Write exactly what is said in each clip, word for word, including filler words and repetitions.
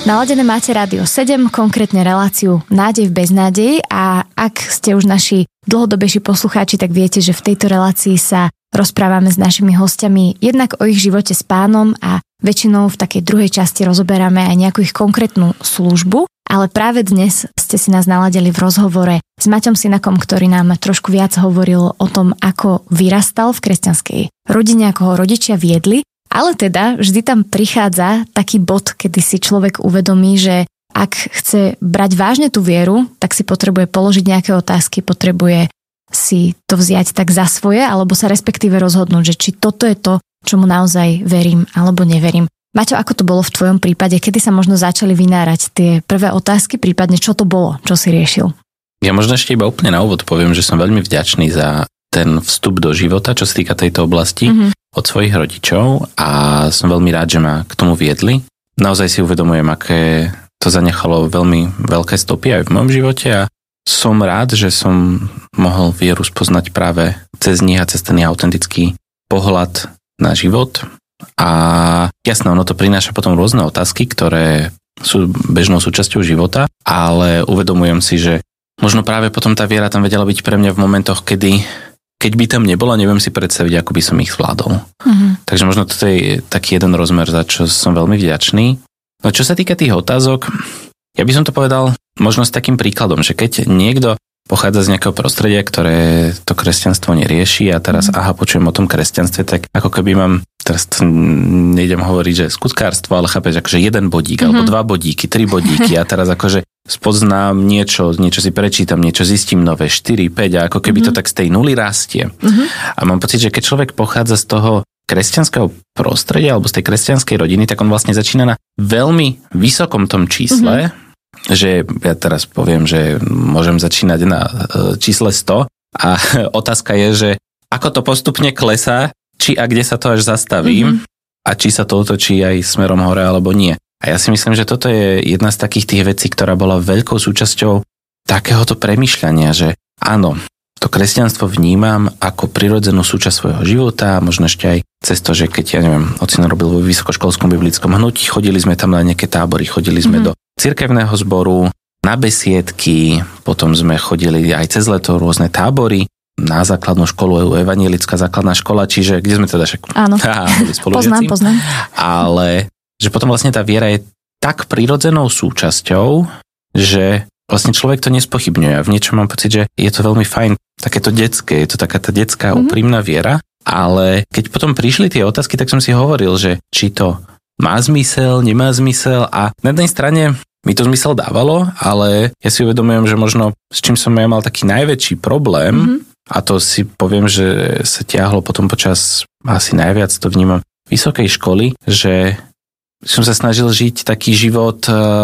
Naladené máte Rádio sedem, konkrétne reláciu Nádej v beznádeji a ak ste už naši dlhodobejší poslucháči, tak viete, že v tejto relácii sa rozprávame s našimi hostiami jednak o ich živote s Pánom a väčšinou v takej druhej časti rozoberáme aj nejakú ich konkrétnu službu, ale práve dnes ste si nás naladili v rozhovore s Maťom Synakom, ktorý nám trošku viac hovoril o tom, ako vyrastal v kresťanskej rodine, ako ho rodičia viedli. Ale teda vždy tam prichádza taký bod, kedy si človek uvedomí, že ak chce brať vážne tú vieru, tak si potrebuje položiť nejaké otázky, potrebuje si to vziať tak za svoje, alebo sa respektíve rozhodnúť, že či toto je to, čomu naozaj verím alebo neverím. Maťo, ako to bolo v tvojom prípade? Kedy sa možno začali vynárať tie prvé otázky, prípadne čo to bolo, čo si riešil? Ja možno ešte iba úplne na úvod poviem, že som veľmi vďačný za ten vstup do života, čo sa týka tejto oblasti. Mm-hmm. Od svojich rodičov a som veľmi rád, že ma k tomu viedli. Naozaj si uvedomujem, aké to zanechalo veľmi veľké stopy aj v mojom živote a som rád, že som mohol vieru spoznať práve cez nich a cez ten autentický pohľad na život. A jasné, ono to prináša potom rôzne otázky, ktoré sú bežnou súčasťou života, ale uvedomujem si, že možno práve potom tá viera tam vedela byť pre mňa v momentoch, kedy keď by tam nebola, neviem si predstaviť, ako by som ich zvládol. Uh-huh. Takže možno toto je taký jeden rozmer, za čo som veľmi vďačný. No čo sa týka tých otázok, ja by som to povedal možno s takým príkladom, že keď niekto pochádza z nejakého prostredia, ktoré to kresťanstvo nerieši a teraz uh-huh. aha, počujem o tom kresťanstve, tak ako keby mám, teraz to nejdem hovoriť, že skutkárstvo, ale chápeš, akože jeden bodík, uh-huh. alebo dva bodíky, tri bodíky a teraz akože spoznám niečo, niečo si prečítam, niečo zistím nové, štyri, päť a ako keby mm-hmm. to tak z tej nuly rastie. Mm-hmm. A mám pocit, že keď človek pochádza z toho kresťanského prostredia alebo z tej kresťanskej rodiny, tak on vlastne začína na veľmi vysokom tom čísle, mm-hmm. že ja teraz poviem, že môžem začínať na čísle sto a otázka je, že ako to postupne klesá, či a kde sa to až zastaví mm-hmm. a či sa to otočí aj smerom hore alebo nie. A ja si myslím, že toto je jedna z takých tých vecí, ktorá bola veľkou súčasťou takéhoto premýšľania, že áno, to kresťanstvo vnímam ako prirodzenú súčasť svojho života, možno ešte aj cez to, že keď, ja neviem, ocino robil vo vysokoškolskom biblickom hnutí, chodili sme tam na nejaké tábory, chodili sme mm-hmm. do cirkevného zboru, na besiedky, potom sme chodili aj cez leto rôzne tábory, na základnú školu, evanjelická základná škola, čiže kde sme teda však... Áno, tá, poznám, poznám. Ale že potom vlastne tá viera je tak prirodzenou súčasťou, že vlastne človek to nespochybňuje a v niečom mám pocit, že je to veľmi fajn, takéto detské, je to taká tá detská mm-hmm. úprimná viera, ale keď potom prišli tie otázky, tak som si hovoril, že či to má zmysel, nemá zmysel a na jednej strane mi to zmysel dávalo, ale ja si uvedomujem, že možno s čím som ja mal taký najväčší problém mm-hmm. a to si poviem, že sa ťahlo potom počas asi najviac, to vnímam, vysokej školy, že som sa snažil žiť taký život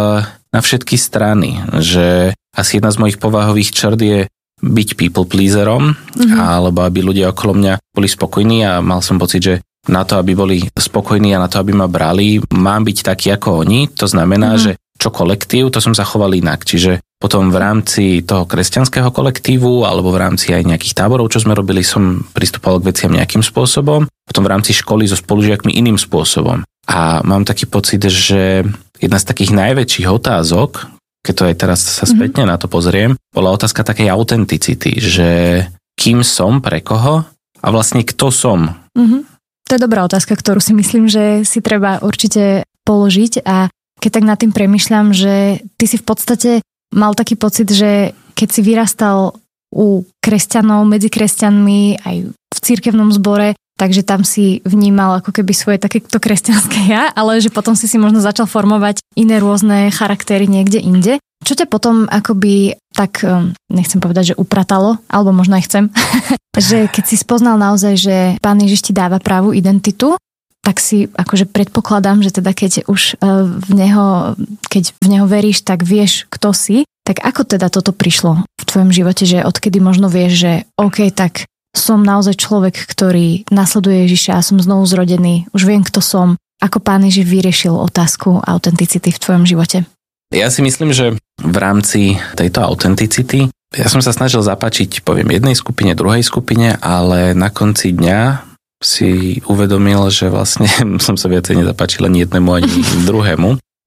na všetky strany, že asi jedna z mojich povahových črt je byť people pleaserom, mm-hmm. alebo aby ľudia okolo mňa boli spokojní a mal som pocit, že na to, aby boli spokojní a na to, aby ma brali, mám byť taký ako oni, to znamená, mm-hmm. že čo kolektív, to som zachoval inak, čiže potom v rámci toho kresťanského kolektívu alebo v rámci aj nejakých táborov, čo sme robili, som pristupoval k veciam nejakým spôsobom, potom v rámci školy so spolužiakmi iným spôsobom. A mám taký pocit, že jedna z takých najväčších otázok, keď to aj teraz sa spätne mm-hmm. na to pozriem, bola otázka takej autenticity, že kým som, pre koho a vlastne kto som. Mm-hmm. To je dobrá otázka, ktorú si myslím, že si treba určite položiť a keď tak nad tým premýšľam, že ty si v podstate mal taký pocit, že keď si vyrastal u kresťanov, medzi kresťanmi, aj v cirkevnom zbore, takže tam si vnímal ako keby svoje takéto kresťanské ja, ale že potom si si možno začal formovať iné rôzne charaktery niekde inde. Čo ťa potom akoby tak, nechcem povedať, že upratalo, alebo možno aj chcem, že keď si spoznal naozaj, že Pán Ježiš ti dáva pravú identitu, tak si akože predpokladám, že teda keď už v neho, keď v neho veríš, tak vieš, kto si. Tak ako teda toto prišlo v tvojom živote, že odkedy možno vieš, že OK, tak som naozaj človek, ktorý nasleduje Ježiša a som znovu zrodený, už viem, kto som. Ako Pán Ježiš vyriešil otázku autenticity v tvojom živote? Ja si myslím, že v rámci tejto autenticity ja som sa snažil zapáčiť, poviem, jednej skupine, druhej skupine, ale na konci dňa si uvedomil, že vlastne som sa viacej nezapáčil ani jednému, ani druhému.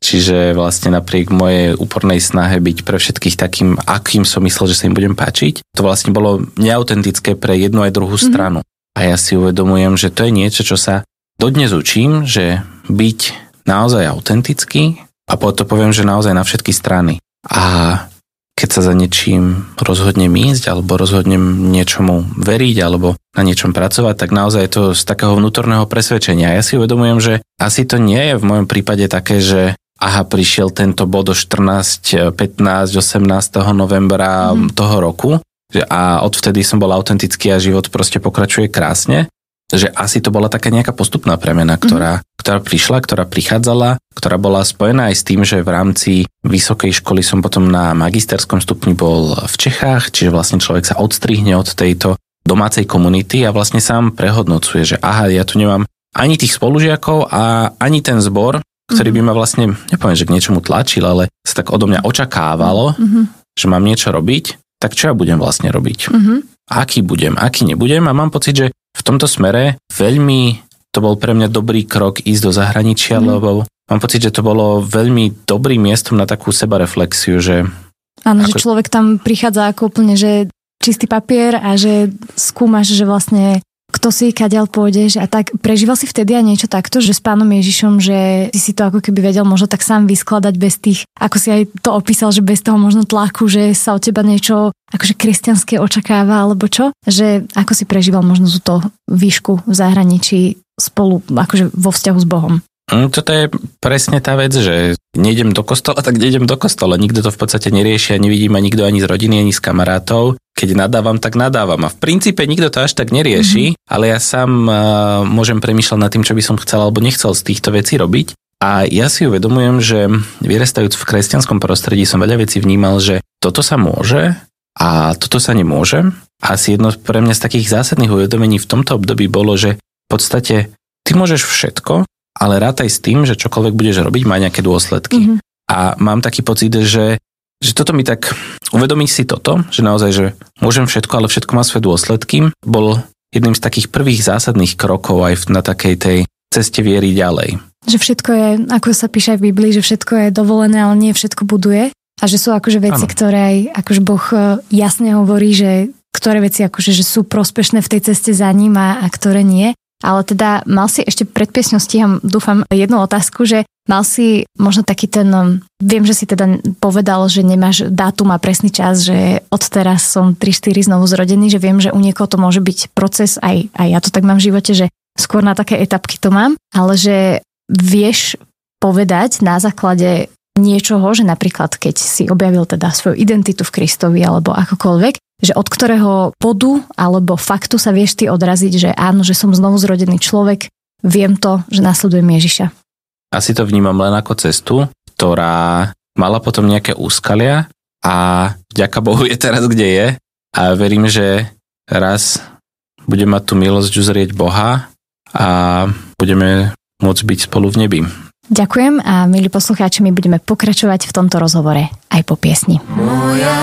Čiže vlastne napriek mojej úpornej snahe byť pre všetkých takým, akým som myslel, že sa im budem páčiť, to vlastne bolo neautentické pre jednu aj druhú mm-hmm. stranu. A ja si uvedomujem, že to je niečo, čo sa dodnes učím, že byť naozaj autentický a potom to poviem, že naozaj na všetky strany. A keď sa za niečím rozhodnem ísť alebo rozhodnem niečomu veriť alebo na niečom pracovať, tak naozaj je to z takého vnútorného presvedčenia. Ja si uvedomujem, že asi to nie je v mojom prípade také, že aha, prišiel tento bod o štrnásť, pätnásť, osemnásteho novembra mm. toho roku a odvtedy som bol autentický a život proste pokračuje krásne. Že asi to bola taká nejaká postupná premena, ktorá, mm. ktorá prišla, ktorá prichádzala, ktorá bola spojená aj s tým, že v rámci vysokej školy som potom na magisterskom stupni bol v Čechách, čiže vlastne človek sa odstrihne od tejto domácej komunity a vlastne sám prehodnocuje, že aha, ja tu nemám ani tých spolužiakov a ani ten zbor, ktorý by ma vlastne, nepoviem, že k niečomu tlačil, ale sa tak odo mňa očakávalo, mm-hmm. že mám niečo robiť, tak čo ja budem vlastne robiť? Mm-hmm. Aký budem, aký nebudem a mám pocit, že v tomto smere veľmi to bol pre mňa dobrý krok ísť do zahraničia, mm. lebo mám pocit, že to bolo veľmi dobrým miestom na takú sebareflexiu, že... Áno, ako... že človek tam prichádza ako úplne, že čistý papier a že skúmaš, že vlastne kto si, kadiaľ pôjdeš a tak. Prežíval si vtedy aj niečo takto, že s pánom Ježišom, že si si to ako keby vedel možno tak sám vyskladať bez tých, ako si aj to opísal, že bez toho možno tlaku, že sa od teba niečo akože kresťanské očakáva, alebo čo? Že ako si prežíval možno túto výšku v zahraničí spolu, akože vo vzťahu s Bohom? Toto je presne tá vec, že nejdem do kostola, tak nejdem do kostola. Nikto to v podstate nerieši a nevidí ma nikto ani z rodiny, ani z kamarátov. Keď nadávam, tak nadávam. A v princípe nikto to až tak nerieši, mm-hmm. ale ja sám uh, môžem premýšľať nad tým, čo by som chcel alebo nechcel z týchto vecí robiť. A ja si uvedomujem, že vyrastajúc v kresťanskom prostredí som veľa vecí vnímal, že toto sa môže a toto sa nemôže. A asi jedno pre mňa z takých zásadných uvedomení v tomto období bolo, že v podstate ty môžeš všetko, ale rátaj s tým, že čokoľvek budeš robiť, má nejaké dôsledky. Mm-hmm. A mám taký pocit, že, že toto mi tak, uvedomiť si toto, že naozaj, že môžem všetko, ale všetko má svoje dôsledky, bol jedným z takých prvých zásadných krokov aj na takej tej ceste viery ďalej. Že všetko je, ako sa píše aj v Biblii, že všetko je dovolené, ale nie všetko buduje. A že sú akože veci, ano. Ktoré aj akože Boh jasne hovorí, že ktoré veci akože že sú prospešné v tej ceste za ním a, a ktoré nie. Ale teda mal si ešte pred piesňou stíham, dúfam, jednu otázku, že mal si možno taký ten, viem, že si teda povedal, že nemáš dátum a presný čas, že odteraz som tri štyri znovu zrodený, že viem, že u niekoho to môže byť proces, aj, aj ja to tak mám v živote, že skôr na také etapky to mám, ale že vieš povedať na základe niečoho, že napríklad keď si objavil teda svoju identitu v Kristovi alebo akokoľvek, že od ktorého bodu alebo faktu sa vieš ty odraziť, že áno, že som znovu zrodený človek, viem to, že nasledujem Ježiša. Asi to vnímam len ako cestu, ktorá mala potom nejaké úskalia a vďaka Bohu je teraz, kde je a verím, že raz budem mať tú milosť uzrieť Boha a budeme môcť byť spolu v nebi. Ďakujem a milí poslucháči, my budeme pokračovať v tomto rozhovore aj po piesni. Moja